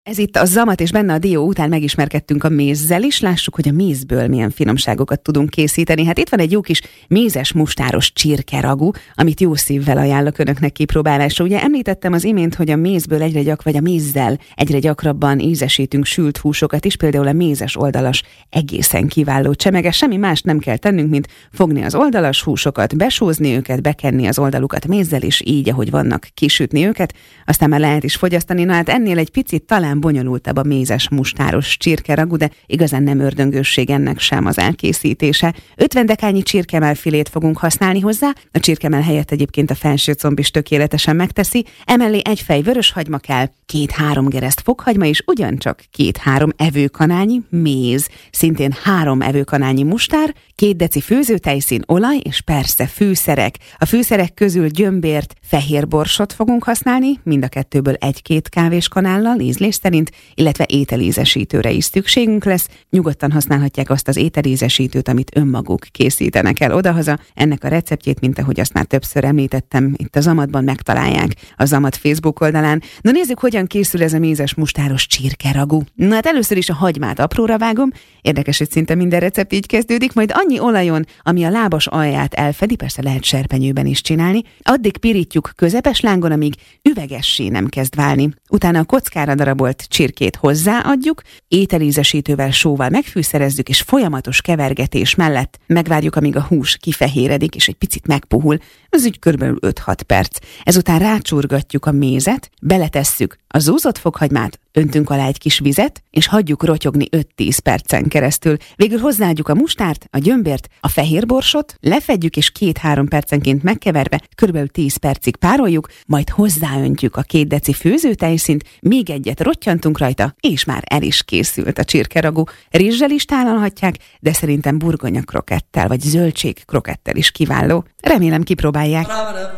Ez itt a Zamat, és benne a dió után megismerkedtünk a mézzel is. Lássuk, hogy a mézből milyen finomságokat tudunk készíteni. Hát itt van egy jó kis mézes mustáros csirkeragú, amit jó szívvel ajánlok önöknek kipróbálásra. Ugye említettem az imént, hogy a mézből vagy a mézzel egyre gyakrabban ízesítünk sült húsokat is, például a mézes oldalas egészen kiváló csemege. Semmi mást nem kell tennünk, mint fogni az oldalas húsokat, besózni őket, bekenni az oldalukat mézzel, és így, ahogy vannak, kisütni őket, aztán már lehet is fogyasztani. Na hát ennél egy picit talán bonyolultabb a mézes mustáros csirkeragú, de igazán nem ördöngősség ennek sem az elkészítése. 50 dekányi csirkemelfilét fogunk használni hozzá, a csirkemell helyett egyébként a felső comb is tökéletesen megteszi, emellé egy fej vöröshagyma kell, 2-3 gereszt fokhagyma és ugyancsak 2-3 evőkanálnyi méz, szintén 3 evőkanálnyi mustár, 2 deci főzőtejszín, olaj és persze fűszerek. A fűszerek közül gyömbért, fehérborsot fogunk használni, mind a kettőből 1-2 kávéskanállal ízlés szerint, illetve ételízesítőre is szükségünk lesz. Nyugodtan használhatják azt az ételízesítőt, amit önmaguk készítenek el odahaza. Ennek a receptjét, mint ahogy azt már többször említettem, itt a Zamatban megtalálják a Zamat Facebook oldalán. Na nézzük, hogyan készül ez a mézes mustáros csirkeragú. Na hát először is a hagymát apróra vágom. Érdekes, hogy szinte minden recept így kezdődik, majd annyi olajon, ami a lábas alját elfedi, persze lehet serpenyőben is csinálni, addig pirítjuk közepes lángon, amíg üvegessé nem kezd válni. Utána a kockára darabolt csirkét hozzáadjuk, ételízesítővel, sóval megfűszerezzük, és folyamatos kevergetés mellett megvárjuk, amíg a hús kifehéredik, és egy picit megpuhul. Ez így körülbelül 5-6 perc. Ezután rácsurgatjuk a mézet, beletesszük a zúzott fokhagymát, öntünk alá egy kis vizet, és hagyjuk rotyogni 5-10 percen keresztül. Végül hozzáadjuk a mustárt, a gyömbért, a fehérborsot, lefedjük, és 2-3 percenként megkeverve körülbelül 10 percig pároljuk, majd hozzáöntjük a 2 deci főzőtejszínt, még egyet rottyantunk rajta, és már el is készült a csirkeragú. Rizssel is tálalhatják, de szerintem burgonya krokettel vagy zöldség krokettel is kiváló. Remélem kipróbálják.